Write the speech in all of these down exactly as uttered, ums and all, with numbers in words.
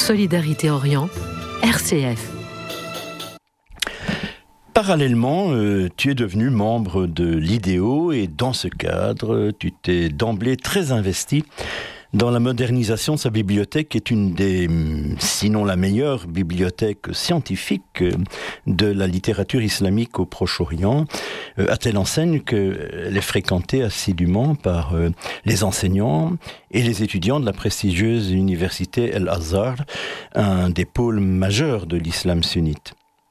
Solidarité Orient, R C F. Parallèlement, euh, tu es devenu membre de l'I D E O et dans ce cadre, tu t'es d'emblée très investi dans la modernisation de sa bibliothèque, qui est une des, sinon la meilleure bibliothèque scientifique de la littérature islamique au Proche-Orient, à telle enseigne qu'elle est fréquentée assidûment par les enseignants et les étudiants de la prestigieuse université El-Azhar, un des pôles majeurs de l'islam sunnite.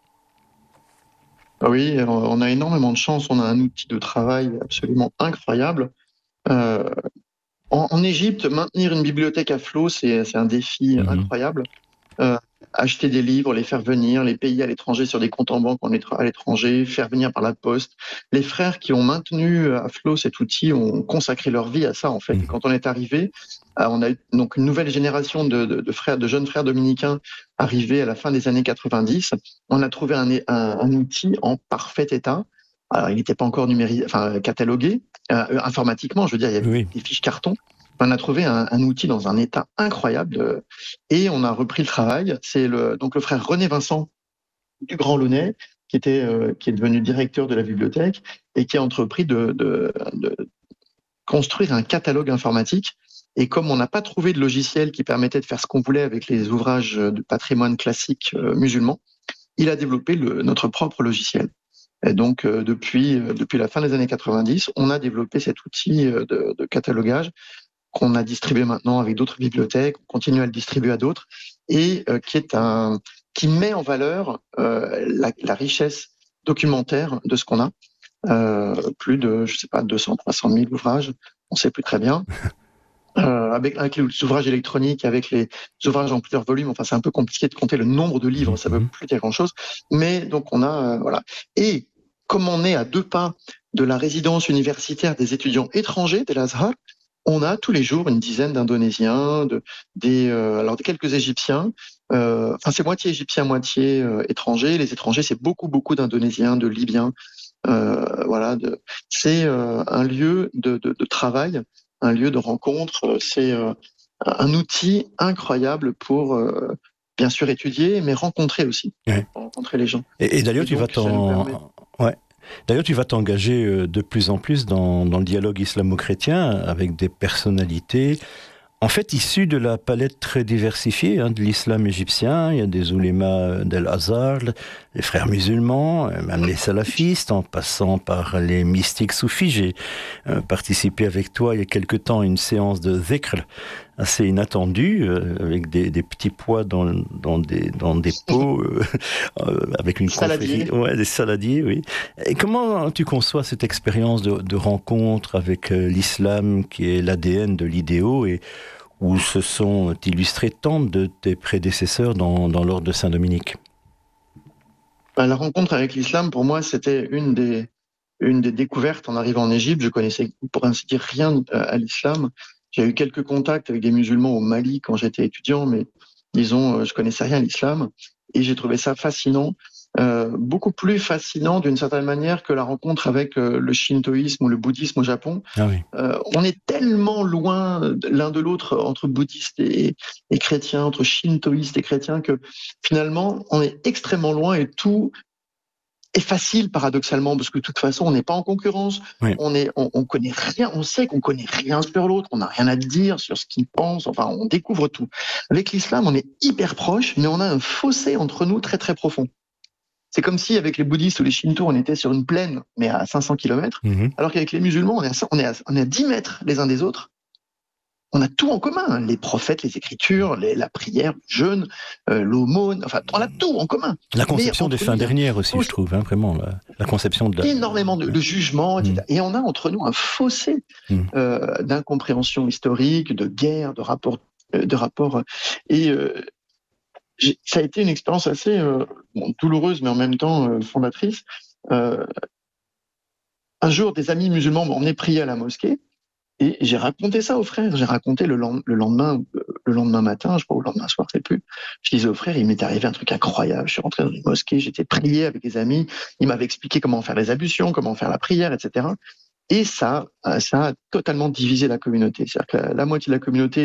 Oui, on a énormément de chance, on a un outil de travail absolument incroyable. Euh, En, en Égypte, maintenir une bibliothèque à flot, c'est, c'est un défi mmh. incroyable. Euh, acheter des livres, les faire venir, les payer à l'étranger sur des comptes en banque à l'étranger, faire venir par la poste. Les frères qui ont maintenu à flot cet outil ont consacré leur vie à ça, en fait. Mmh. Et quand on est arrivé, on a eu donc une nouvelle génération de, de, de frères, de jeunes frères dominicains arrivés à la fin des années quatre-vingt-dix. On a trouvé un, un, un outil en parfait état. Alors, il n'était pas encore numérisé, enfin, catalogué, euh, informatiquement, je veux dire, il y avait oui. des fiches carton. On a trouvé un, un outil dans un état incroyable euh, et on a repris le travail. C'est le, donc le frère René Vincent du Grand Launay qui, était, euh, qui est devenu directeur de la bibliothèque et qui a entrepris de, de, de construire un catalogue informatique. Et comme on n'a pas trouvé de logiciel qui permettait de faire ce qu'on voulait avec les ouvrages de patrimoine classique euh, musulman, il a développé le, notre propre logiciel. Et donc, euh, depuis, euh, depuis la fin des années quatre-vingt-dix, on a développé cet outil euh, de, de catalogage qu'on a distribué maintenant avec d'autres bibliothèques, on continue à le distribuer à d'autres, et euh, qui est un, qui met en valeur euh, la, la richesse documentaire de ce qu'on a. Euh, plus de, je sais pas, deux cents, trois cent mille ouvrages, on sait plus très bien. Euh, avec, avec les ouvrages électroniques, avec les ouvrages en plusieurs volumes, enfin c'est un peu compliqué de compter le nombre de livres, ça ne veut plus dire grand-chose. Mais donc on a, euh, voilà. Et comme on est à deux pas de la résidence universitaire des étudiants étrangers de l'Azhar, on a tous les jours une dizaine d'Indonésiens, de, des, euh, alors quelques Égyptiens. Euh, enfin c'est moitié Égyptiens, moitié euh, étrangers. Les étrangers c'est beaucoup beaucoup d'Indonésiens, de Libyens. Euh, voilà, de, c'est euh, un lieu de, de, de travail, un lieu de rencontre. C'est euh, un outil incroyable pour euh, bien sûr étudier, mais rencontrer aussi, ouais. rencontrer les gens. Et, et d'ailleurs, et tu donc, vas t'en... Permet... Ouais. D'ailleurs, tu vas t'engager de plus en plus dans, dans le dialogue islamo-chrétien avec des personnalités, en fait, issues de la palette très diversifiée hein, de l'islam égyptien. Il y a des oulémas d'El-Azhar, les frères musulmans, même les salafistes, en passant par les mystiques soufis. J'ai euh, participé avec toi il y a quelque temps à une séance de dhikr assez inattendue, euh, avec des, des petits pois dans, dans, des, dans des pots, euh, euh, avec une confrérie. Ouais, des saladiers, oui. Et comment tu conçois cette expérience de, de rencontre avec euh, l'islam qui est l'A D N de l'I D E O et où se sont illustrés tant de tes prédécesseurs dans, dans l'ordre de Saint-Dominique? La rencontre avec l'islam, pour moi, c'était une des, une des découvertes en arrivant en Égypte. Je connaissais, pour ainsi dire, rien à l'islam. J'ai eu quelques contacts avec des musulmans au Mali quand j'étais étudiant, mais disons, je connaissais rien à l'islam. Et j'ai trouvé ça fascinant, euh, beaucoup plus fascinant d'une certaine manière que la rencontre avec euh, le shintoïsme ou le bouddhisme au Japon. Ah oui. Euh, on est tellement loin l'un de l'autre entre bouddhistes et, et chrétiens, entre shintoïstes et chrétiens, que finalement, on est extrêmement loin et tout est facile paradoxalement parce que de toute façon on n'est pas en concurrence, oui. on est, on, on connaît rien, on sait qu'on connaît rien sur l'autre, on n'a rien à dire sur ce qu'il pense, enfin on découvre tout. Avec l'islam on est hyper proche, mais on a un fossé entre nous très très profond. C'est comme si avec les bouddhistes ou les shintos on était sur une plaine mais à cinq cents kilomètres, mm-hmm. alors qu'avec les musulmans on est, à, on, est à, on est à dix mètres les uns des autres. On a tout en commun, les prophètes, les écritures, les, la prière, le jeûne, euh, l'aumône, enfin, on a tout en commun. La conception des fins dernières aussi, je trouve, hein, vraiment, la, la conception de la... Énormément de, de jugements, et cetera. Mm. Et on a entre nous un fossé mm. euh, d'incompréhension historique, de guerre, de rapport, euh, de rapport. Et euh, ça a été une expérience assez euh, bon, douloureuse, mais en même temps euh, fondatrice. Euh, un jour, des amis musulmans m'ont emmené prier à la mosquée. Et j'ai raconté ça aux frères. J'ai raconté le, le lendemain, le lendemain matin, je crois, ou le lendemain soir, je sais plus. Je disais aux frères, il m'est arrivé un truc incroyable. Je suis rentré dans une mosquée, j'étais prié avec des amis. Ils m'avaient expliqué comment faire les ablutions, comment faire la prière, et cetera. Et ça, ça a totalement divisé la communauté. C'est-à-dire que la, la moitié de la communauté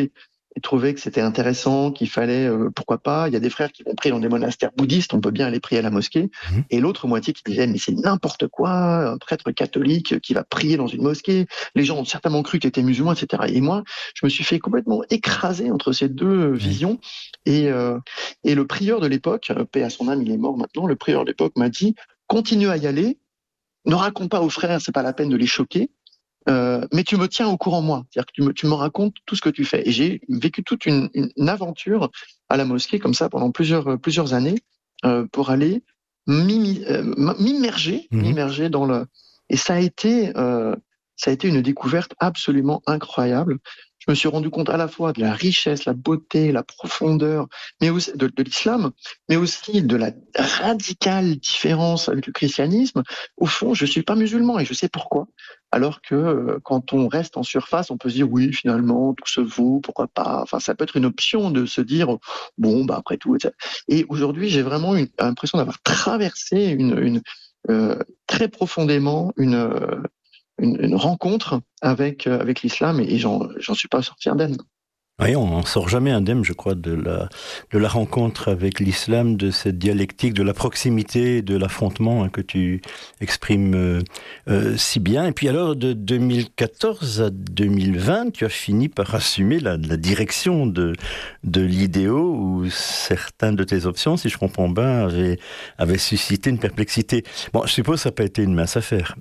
et trouvaient que c'était intéressant, qu'il fallait, euh, pourquoi pas. Il y a des frères qui vont prier dans des monastères bouddhistes, on peut bien aller prier à la mosquée. Mmh. Et l'autre moitié qui disait, mais c'est n'importe quoi, un prêtre catholique qui va prier dans une mosquée. Les gens ont certainement cru qu'il était musulman, et cetera. Et moi, je me suis fait complètement écraser entre ces deux mmh. visions. Et, euh, et le prieur de l'époque, paix à son âme, il est mort maintenant, le prieur de l'époque m'a dit, continue à y aller, ne raconte pas aux frères, c'est pas la peine de les choquer. Euh, mais tu me tiens au courant, moi. C'est-à-dire que tu me, tu me racontes tout ce que tu fais. Et j'ai vécu toute une, une, une aventure à la mosquée, comme ça, pendant plusieurs, plusieurs années, euh, pour aller m'immerger, euh, mmh. m'immerger dans le... Et ça a été, euh, ça a été une découverte absolument incroyable. Je me suis rendu compte à la fois de la richesse, la beauté, la profondeur, mais aussi de, de l'islam, mais aussi de la radicale différence avec le christianisme. Au fond, je suis pas musulman et je sais pourquoi. Alors que euh, quand on reste en surface, on peut se dire oui, finalement, tout se vaut, pourquoi pas. Enfin, ça peut être une option de se dire bon, bah après tout. Et cetera. Et aujourd'hui, j'ai vraiment une, l'impression d'avoir traversé une, une euh, très profondément une euh, Une, une rencontre avec, euh, avec l'islam et j'en, j'en suis pas sorti indemne. Oui, on n'en sort jamais indemne, je crois, de la, de la rencontre avec l'islam, de cette dialectique, de la proximité, de l'affrontement hein, que tu exprimes euh, euh, si bien. Et puis alors, de deux mille quatorze à deux mille vingt, tu as fini par assumer la, la direction de, de l'I D O, où certaines de tes options, si je comprends bien, avaient, avaient suscité une perplexité. Bon, je suppose que ça n'a pas été une mince affaire.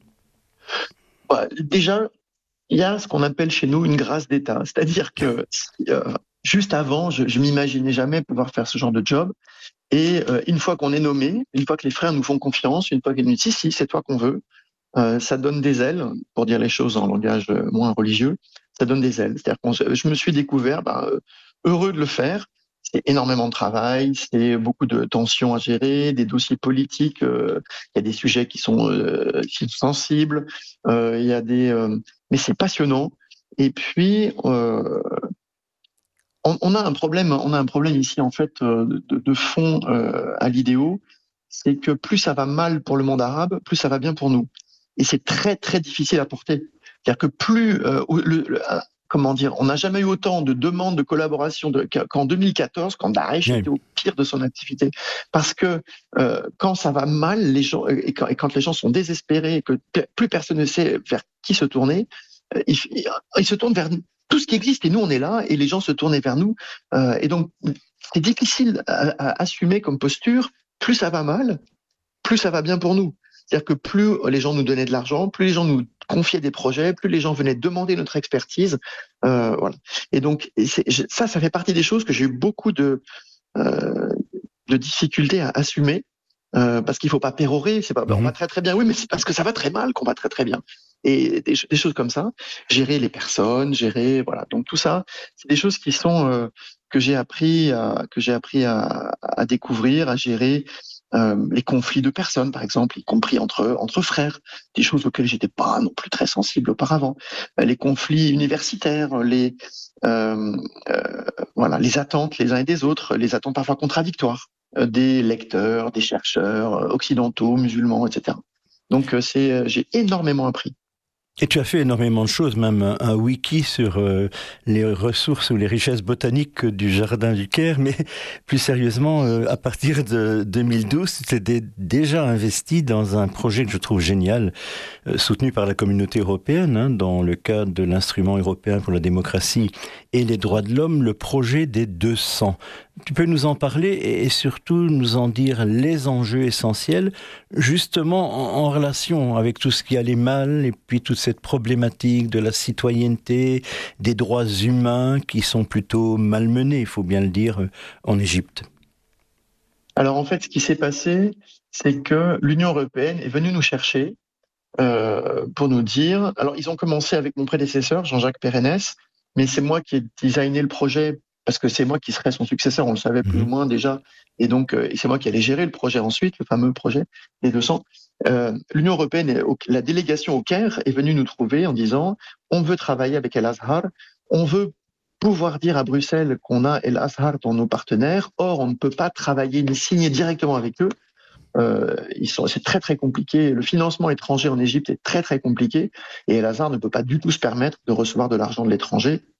Bah, déjà, il y a ce qu'on appelle chez nous une grâce d'État. C'est-à-dire que euh, juste avant, je, je m'imaginais jamais pouvoir faire ce genre de job. Et euh, une fois qu'on est nommé, une fois que les frères nous font confiance, une fois qu'ils nous disent « si, si, c'est toi qu'on veut euh, », ça donne des ailes, pour dire les choses en langage moins religieux, ça donne des ailes. C'est-à-dire que je me suis découvert bah, heureux de le faire. C'est énormément de travail, c'est beaucoup de tensions à gérer, des dossiers politiques, euh, il y a des sujets qui sont euh, sensibles, euh, il y a des, euh, mais c'est passionnant. Et puis euh, on, on a un problème, on a un problème ici en fait de, de fond euh, à l'I D O, c'est que plus ça va mal pour le monde arabe, plus ça va bien pour nous. Et c'est très très difficile à porter. C'est-à-dire que plus euh, le, le comment dire, on n'a jamais eu autant de demandes de collaboration de, qu'en deux mille quatorze, quand Daesh oui. était au pire de son activité. Parce que euh, quand ça va mal, les gens, et quand, et quand les gens sont désespérés, et que p- plus personne ne sait vers qui se tourner, euh, ils, ils se tournent vers tout ce qui existe et nous on est là et les gens se tournent vers nous. Euh, et donc c'est difficile à, à assumer comme posture. Plus ça va mal, plus ça va bien pour nous. C'est-à-dire que plus les gens nous donnaient de l'argent, plus les gens nous confiaient des projets, plus les gens venaient demander notre expertise. Euh, voilà. Et donc, et c'est, ça, ça fait partie des choses que j'ai eu beaucoup de, euh, de difficultés à assumer, euh, parce qu'il ne faut pas pérorer. C'est pas, mm-hmm. on va très très bien, oui, mais c'est parce que ça va très mal qu'on va très très bien. Et des, des choses comme ça, gérer les personnes, gérer, voilà. Donc tout ça, c'est des choses qui sont euh, que j'ai appris, à, que j'ai appris à, à découvrir, à gérer. Euh, les conflits de personnes, par exemple, y compris entre entre frères, des choses auxquelles j'étais pas non plus très sensible auparavant. Euh, les conflits universitaires, les euh, euh, voilà, les attentes les uns et des autres, les attentes parfois contradictoires euh, des lecteurs, des chercheurs euh, occidentaux, musulmans, et cetera. Donc euh, c'est, euh, j'ai énormément appris. Et tu as fait énormément de choses, même un, un wiki sur euh, les ressources ou les richesses botaniques du Jardin du Caire, mais plus sérieusement, euh, à partir de deux mille douze, tu t'es déjà investi dans un projet que je trouve génial, euh, soutenu par la communauté européenne, hein, dans le cadre de l'instrument européen pour la démocratie et les droits de l'homme, le projet des deux cents. Tu peux nous en parler et surtout nous en dire les enjeux essentiels, justement en, en relation avec tout ce qui allait mal et puis toute cette problématique de la citoyenneté, des droits humains qui sont plutôt malmenés, il faut bien le dire, en Égypte. Alors en fait, ce qui s'est passé, c'est que l'Union européenne est venue nous chercher euh, pour nous dire... Alors ils ont commencé avec mon prédécesseur, Jean-Jacques Pérennes, mais c'est moi qui ai designé le projet parce que c'est moi qui serais son successeur, on le savait plus mmh. ou moins déjà, et donc euh, et c'est moi qui allais gérer le projet ensuite, le fameux projet des deux cents. Euh, L'Union européenne, la délégation au Caire est venue nous trouver en disant on veut travailler avec El Azhar, on veut pouvoir dire à Bruxelles qu'on a El Azhar dans nos partenaires, or on ne peut pas travailler ni signer directement avec eux. Euh, ils sont, c'est très très compliqué. Le financement étranger en Égypte est très très compliqué et El Azhar ne peut pas du tout se permettre de recevoir de l'argent de l'étranger.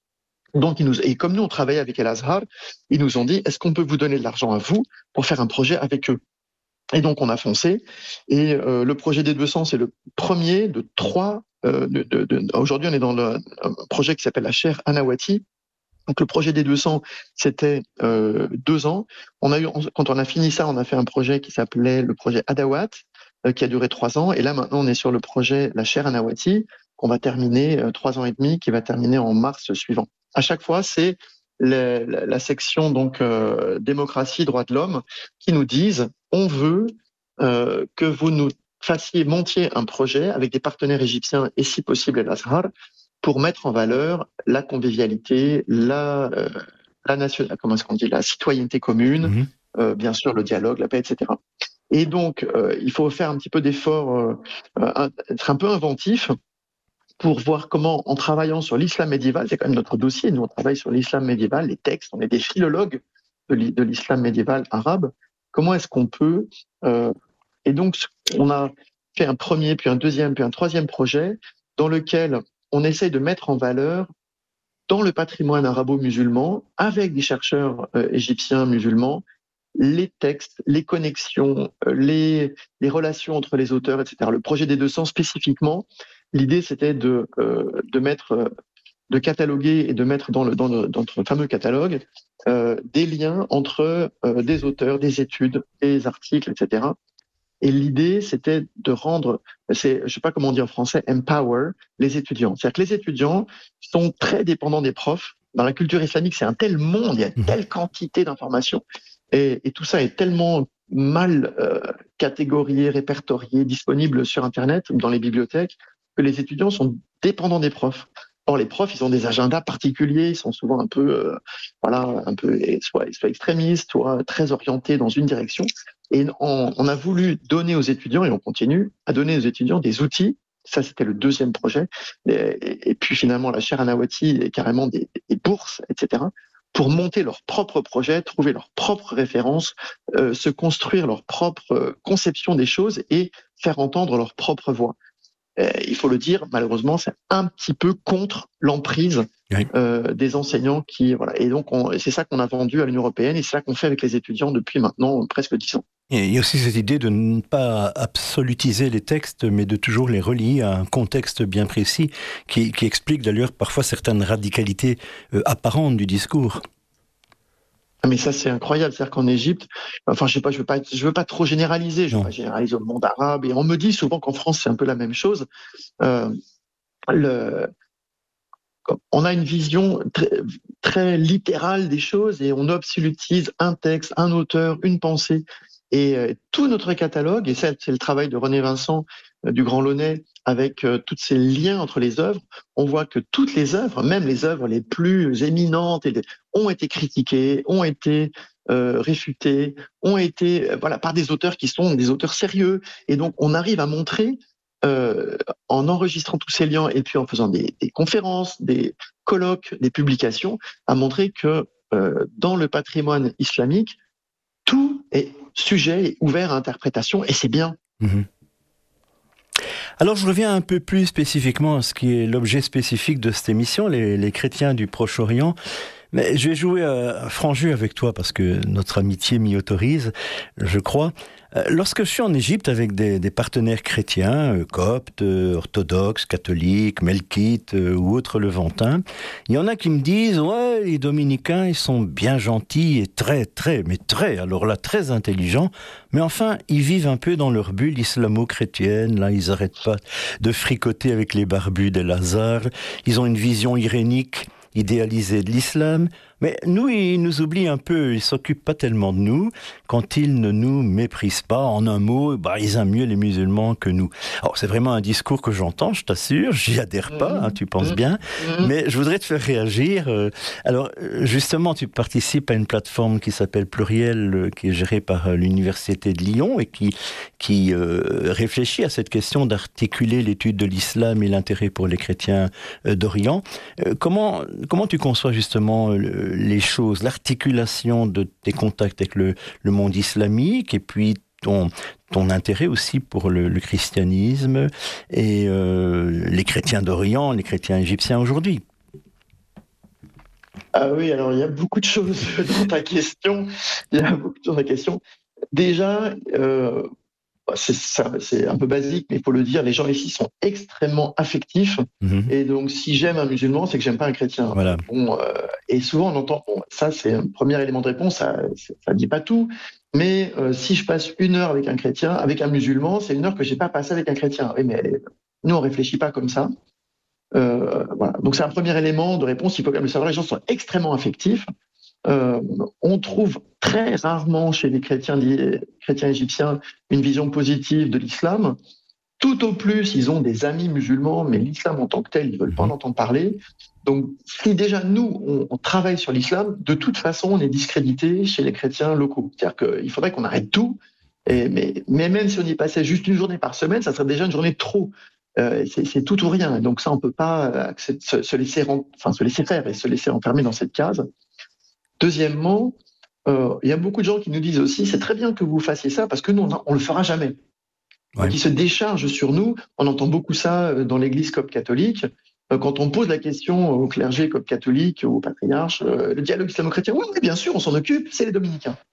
Donc, ils nous, et comme nous, on travaillait avec El Azhar, ils nous ont dit, est-ce qu'on peut vous donner de l'argent à vous pour faire un projet avec eux? Et donc, on a foncé. Et euh, le projet des deux cents, c'est le premier de trois. Euh, de, de, de, aujourd'hui, on est dans le, un projet qui s'appelle la chaire Anawati. Donc, le projet des deux cents, c'était euh, deux ans. On a eu, quand on a fini ça, on a fait un projet qui s'appelait le projet Adawat, euh, qui a duré trois ans. Et là, maintenant, on est sur le projet la chaire Anawati, qu'on va terminer euh, trois ans et demi, qui va terminer en mars suivant. À chaque fois, c'est la, la, la section donc euh, démocratie, droits de l'homme, qui nous disent on veut euh, que vous nous fassiez montiez un projet avec des partenaires égyptiens et si possible El Azhar pour mettre en valeur la convivialité, la euh, la nation, comment est-ce qu'on dit, la citoyenneté commune, mmh. euh, bien sûr le dialogue, la paix, et cetera. Et donc euh, il faut faire un petit peu d'effort, euh, être un peu inventif, pour voir comment, en travaillant sur l'islam médiéval, c'est quand même notre dossier, nous on travaille sur l'islam médiéval, les textes, on est des philologues de l'islam médiéval arabe, comment est-ce qu'on peut... Euh, et donc, on a fait un premier, puis un deuxième, puis un troisième projet, dans lequel on essaye de mettre en valeur, dans le patrimoine arabo-musulman, avec des chercheurs euh, égyptiens musulmans, les textes, les connexions, les, les relations entre les auteurs, et cetera. Le projet des deux cents spécifiquement, l'idée c'était de, euh, de mettre, de cataloguer et de mettre dans le, dans le, dans notre fameux catalogue euh, des liens entre euh, des auteurs, des études, des articles, et cetera. Et l'idée c'était de rendre, c'est, je sais pas comment on dit en français, empower les étudiants. C'est-à-dire que les étudiants sont très dépendants des profs. Dans la culture islamique, c'est un tel monde, il y a une telle quantité d'informations. Et, et tout ça est tellement mal euh, catégorié, répertorié, disponible sur Internet, dans les bibliothèques, que les étudiants sont dépendants des profs. Or, les profs, ils ont des agendas particuliers, ils sont souvent un peu, euh, voilà, un peu soit, soit extrémistes, soit très orientés dans une direction. Et on, on a voulu donner aux étudiants, et on continue à donner aux étudiants des outils. Ça, c'était le deuxième projet. Et, et, et puis finalement, la chaire Anawati est carrément des, des bourses, et cetera, pour monter leur propre projet, trouver leurs propres références, euh, se construire leur propre euh, conception des choses et faire entendre leur propre voix. Euh, il faut le dire, malheureusement, c'est un petit peu contre l'emprise oui. euh, des enseignants qui, voilà. Et donc, on, c'est ça qu'on a vendu à l'Union européenne et c'est ça qu'on fait avec les étudiants depuis maintenant presque dix ans. Et il y a aussi cette idée de ne pas absolutiser les textes, mais de toujours les relier à un contexte bien précis, qui, qui explique d'ailleurs parfois certaines radicalités euh, apparentes du discours. Mais ça, c'est incroyable. C'est-à-dire qu'en Égypte, enfin, je sais pas, je veux pas, je veux pas trop généraliser. Je veux non. pas généraliser au monde arabe. Et on me dit souvent qu'en France, c'est un peu la même chose. Euh, le, on a une vision très, très littérale des choses et on absolutise un texte, un auteur, une pensée. Et euh, tout notre catalogue, et ça, c'est le travail de René Vincent euh, du Grand Launay, avec euh, tous ces liens entre les œuvres, on voit que toutes les œuvres, même les œuvres les plus éminentes, et les, ont été critiquées, ont été euh, réfutées, ont été euh, voilà par des auteurs qui sont des auteurs sérieux. Et donc, on arrive à montrer, euh, en enregistrant tous ces liens et puis en faisant des, des conférences, des colloques, des publications, à montrer que euh, dans le patrimoine islamique, tout est sujet et ouvert à interprétation, et c'est bien. Mmh. Alors je reviens un peu plus spécifiquement à ce qui est l'objet spécifique de cette émission, les, les chrétiens du Proche-Orient. Mais je vais jouer à franc jeu avec toi parce que notre amitié m'y autorise, je crois. Lorsque je suis en Égypte avec des, des partenaires chrétiens, coptes, orthodoxes, catholiques, melkites ou autres levantins, il y en a qui me disent « Ouais, les dominicains, ils sont bien gentils et très, très, mais très, alors là, très intelligents, mais enfin, ils vivent un peu dans leur bulle islamo-chrétienne, là, ils n'arrêtent pas de fricoter avec les barbus d'El Azhar, ils ont une vision irénique, idéalisée de l'islam, mais nous, ils nous oublient un peu, ils s'occupent pas tellement de nous. Quand ils ne nous méprisent pas, en un mot, bah, ils aiment mieux les musulmans que nous. Alors, c'est vraiment un discours que j'entends, je t'assure, j'y adhère pas, hein, tu penses bien, mais je voudrais te faire réagir. Alors, justement, tu participes à une plateforme qui s'appelle Pluriel, qui est gérée par l'Université de Lyon et qui, qui euh, réfléchit à cette question d'articuler l'étude de l'islam et l'intérêt pour les chrétiens d'Orient. Comment, comment tu conçois justement le les choses, l'articulation de tes contacts avec le, le monde islamique et puis ton, ton intérêt aussi pour le, le christianisme et euh, les chrétiens d'Orient, les chrétiens égyptiens aujourd'hui? Ah oui, alors il y a beaucoup de choses dans ta question. Il y a beaucoup de choses dans ta question. Déjà, euh, c'est ça, c'est un peu basique, mais il faut le dire, les gens ici sont extrêmement affectifs. Mhm. Et donc, si j'aime un musulman, c'est que j'aime pas un chrétien. Voilà. Bon, euh, et souvent on entend, bon, ça c'est un premier élément de réponse, ça, ça dit pas tout. Mais euh, si je passe une heure avec un chrétien, avec un musulman, c'est une heure que j'ai pas passée avec un chrétien. Oui, mais nous on réfléchit pas comme ça. Euh, voilà. Donc c'est un premier élément de réponse. Il faut quand même le savoir. Les gens sont extrêmement affectifs. Euh, on trouve très rarement chez les chrétiens, les chrétiens égyptiens une vision positive de l'islam. Tout au plus, ils ont des amis musulmans, mais l'islam en tant que tel, ils veulent pas en entendre parler. Donc, si déjà nous, on, on travaille sur l'islam, de toute façon, on est discrédité chez les chrétiens locaux. C'est-à-dire qu'il faudrait qu'on arrête tout. Et, mais, mais même si on y passait juste une journée par semaine, ça serait déjà une journée de trop. Euh, c'est, c'est tout ou rien. Donc ça, on peut pas accepter, se, se laisser, enfin, se laisser faire et se laisser enfermer dans cette case. Deuxièmement, euh, il y a beaucoup de gens qui nous disent aussi, c'est très bien que vous fassiez ça parce que nous, on, on le fera jamais. Ouais. Donc, ils se déchargent sur nous. On entend beaucoup ça dans l'Église copte catholique. Quand on pose la question au clergé copte catholique, au patriarche, le dialogue islamo-chrétien, oui, bien sûr, on s'en occupe, c'est les dominicains.